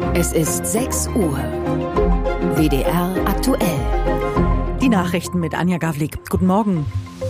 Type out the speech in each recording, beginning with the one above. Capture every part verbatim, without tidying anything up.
Es ist sechs Uhr. W D R aktuell. Die Nachrichten mit Anja Gavlik. Guten Morgen.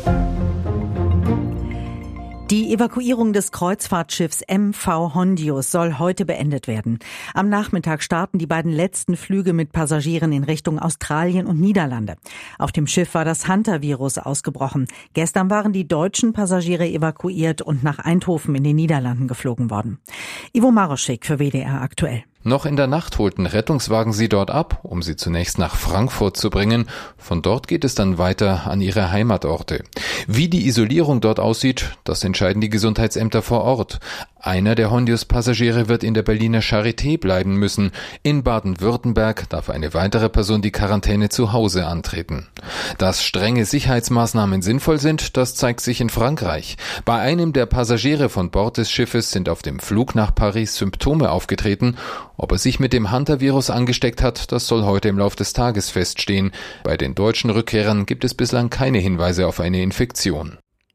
Die Evakuierung des Kreuzfahrtschiffs M V Hondius soll heute beendet werden. Am Nachmittag starten die beiden letzten Flüge mit Passagieren in Richtung Australien und Niederlande. Auf dem Schiff war das Hunter-Virus ausgebrochen. Gestern waren die deutschen Passagiere evakuiert und nach Eindhoven in den Niederlanden geflogen worden. Ivo Maroschek für W D R aktuell. Noch in der Nacht holten Rettungswagen sie dort ab, um sie zunächst nach Frankfurt zu bringen. Von dort geht es dann weiter an ihre Heimatorte. Wie die Isolierung dort aussieht, das entscheiden die Gesundheitsämter vor Ort. Einer der Hondius-Passagiere wird in der Berliner Charité bleiben müssen. In Baden-Württemberg darf eine weitere Person die Quarantäne zu Hause antreten. Dass strenge Sicherheitsmaßnahmen sinnvoll sind, das zeigt sich in Frankreich. Bei einem der Passagiere von Bord des Schiffes sind auf dem Flug nach Paris Symptome aufgetreten. Ob er sich mit dem Hunter-Virus angesteckt hat, das soll heute im Laufe des Tages feststehen. Bei den deutschen Rückkehrern gibt es bislang keine Hinweise auf eine Infektion.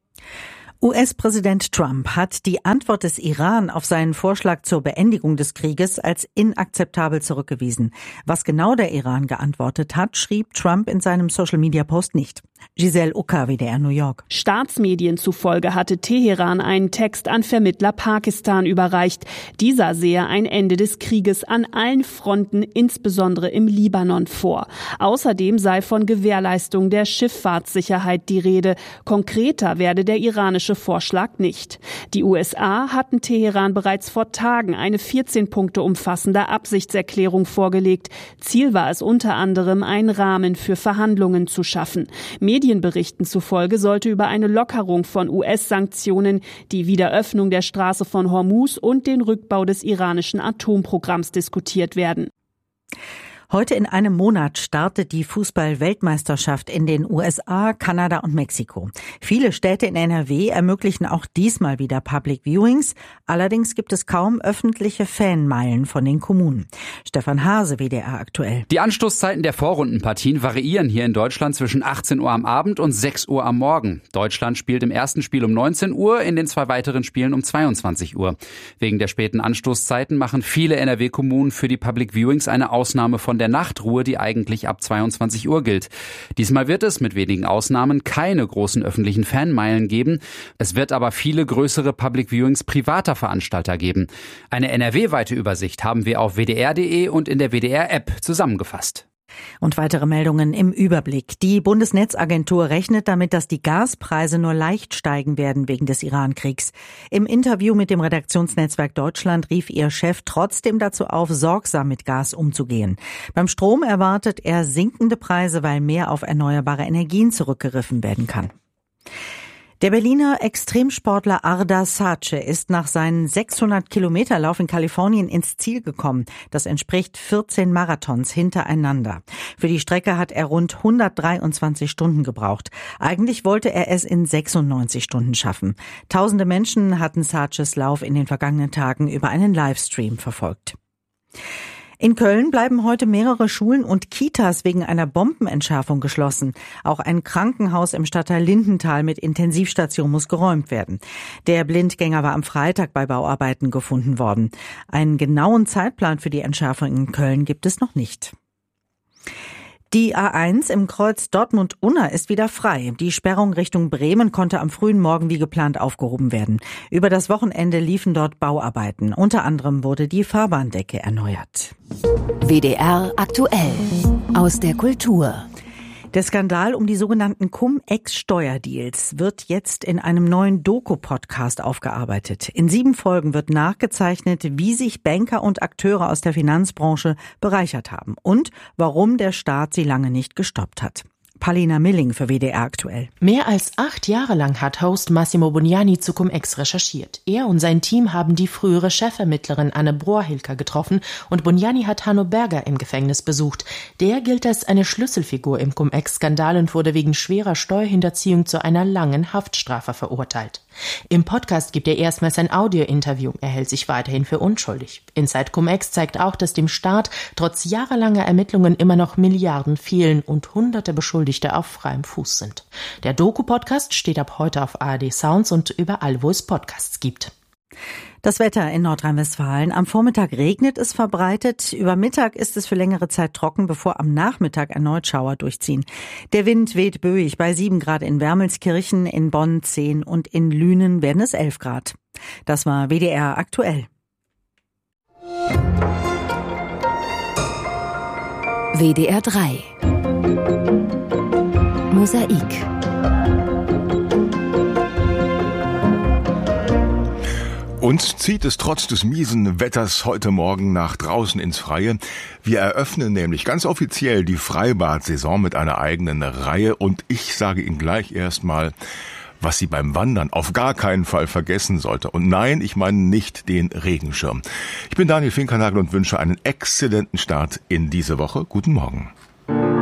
U S-Präsident Trump hat die Antwort des Iran auf seinen Vorschlag zur Beendigung des Krieges als inakzeptabel zurückgewiesen. Was genau der Iran geantwortet hat, schrieb Trump in seinem Social-Media-Post nicht. Giselle Ucker, W D R New York. Staatsmedien zufolge hatte Teheran einen Text an Vermittler Pakistan überreicht. Dieser sehe ein Ende des Krieges an allen Fronten, insbesondere im Libanon, vor. Außerdem sei von Gewährleistung der Schifffahrtssicherheit die Rede. Konkreter werde der iranische Vorschlag nicht. Die U S A hatten Teheran bereits vor Tagen eine vierzehn Punkte umfassende Absichtserklärung vorgelegt. Ziel war es unter anderem, einen Rahmen für Verhandlungen zu schaffen. Medienberichten zufolge sollte über eine Lockerung von U S-Sanktionen, die Wiederöffnung der Straße von Hormuz und den Rückbau des iranischen Atomprogramms diskutiert werden. Heute in einem Monat startet die Fußball-Weltmeisterschaft in den U S A, Kanada und Mexiko. Viele Städte in N R W ermöglichen auch diesmal wieder Public Viewings. Allerdings gibt es kaum öffentliche Fanmeilen von den Kommunen. Stefan Hase, W D R aktuell. Die Anstoßzeiten der Vorrundenpartien variieren hier in Deutschland zwischen achtzehn Uhr am Abend und sechs Uhr am Morgen. Deutschland spielt im ersten Spiel um neunzehn Uhr, in den zwei weiteren Spielen um zweiundzwanzig Uhr. Wegen der späten Anstoßzeiten machen viele N R W-Kommunen für die Public Viewings eine Ausnahme von der Nachtruhe, die eigentlich ab zweiundzwanzig Uhr gilt. Diesmal wird es mit wenigen Ausnahmen keine großen öffentlichen Fanmeilen geben. Es wird aber viele größere Public Viewings privater Veranstalter geben. Eine N R W-weite Übersicht haben wir auf W D R Punkt D E und in der W D R-App zusammengefasst. Und weitere Meldungen im Überblick. Die Bundesnetzagentur rechnet damit, dass die Gaspreise nur leicht steigen werden wegen des Iran-Kriegs. Im Interview mit dem Redaktionsnetzwerk Deutschland rief ihr Chef trotzdem dazu auf, sorgsam mit Gas umzugehen. Beim Strom erwartet er sinkende Preise, weil mehr auf erneuerbare Energien zurückgegriffen werden kann. Der Berliner Extremsportler Ardar Sace ist nach seinem sechshundert Kilometer Lauf in Kalifornien ins Ziel gekommen. Das entspricht vierzehn Marathons hintereinander. Für die Strecke hat er rund hundertdreiundzwanzig Stunden gebraucht. Eigentlich wollte er es in sechsundneunzig Stunden schaffen. Tausende Menschen hatten Saces Lauf in den vergangenen Tagen über einen Livestream verfolgt. In Köln bleiben heute mehrere Schulen und Kitas wegen einer Bombenentschärfung geschlossen. Auch ein Krankenhaus im Stadtteil Lindenthal mit Intensivstation muss geräumt werden. Der Blindgänger war am Freitag bei Bauarbeiten gefunden worden. Einen genauen Zeitplan für die Entschärfung in Köln gibt es noch nicht. Die A eins im Kreuz Dortmund-Unna ist wieder frei. Die Sperrung Richtung Bremen konnte am frühen Morgen wie geplant aufgehoben werden. Über das Wochenende liefen dort Bauarbeiten. Unter anderem wurde die Fahrbahndecke erneuert. W D R aktuell aus der Kultur. Der Skandal um die sogenannten Cum-Ex-Steuerdeals wird jetzt in einem neuen Doku-Podcast aufgearbeitet. In sieben Folgen wird nachgezeichnet, wie sich Banker und Akteure aus der Finanzbranche bereichert haben und warum der Staat sie lange nicht gestoppt hat. Palina Milling für W D R aktuell. Mehr als acht Jahre lang hat Host Massimo Boniani zu Cum-Ex recherchiert. Er und sein Team haben die frühere Chefermittlerin Anne Brohr-Hilker getroffen und Boniani hat Hanno Berger im Gefängnis besucht. Der gilt als eine Schlüsselfigur im Cum-Ex-Skandal und wurde wegen schwerer Steuerhinterziehung zu einer langen Haftstrafe verurteilt. Im Podcast gibt er erstmals ein Audio-Interview. Er hält sich weiterhin für unschuldig. Inside Cum-Ex zeigt auch, dass dem Staat trotz jahrelanger Ermittlungen immer noch Milliarden fehlen und hunderte Beschuldigte auf freiem Fuß sind. Der Doku-Podcast steht ab heute auf A R D Sounds und überall, wo es Podcasts gibt. Das Wetter in Nordrhein-Westfalen. Am Vormittag regnet es verbreitet. Über Mittag ist es für längere Zeit trocken, bevor am Nachmittag erneut Schauer durchziehen. Der Wind weht böig. Bei sieben Grad in Wermelskirchen, in Bonn zehn und in Lünen werden es elf Grad. Das war W D R aktuell. W D R drei Mosaik. Uns zieht es trotz des miesen Wetters heute Morgen nach draußen ins Freie. Wir eröffnen nämlich ganz offiziell die Freibad-Saison mit einer eigenen Reihe. Und ich sage Ihnen gleich erstmal, was Sie beim Wandern auf gar keinen Fall vergessen sollte. Und nein, ich meine nicht den Regenschirm. Ich bin Daniel Finkernagel und wünsche einen exzellenten Start in diese Woche. Guten Morgen.